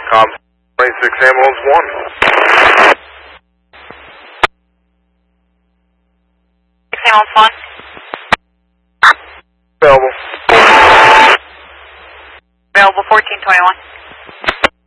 Cobb 26 ambulance 1. Ambulance 1. Available. Available 1421.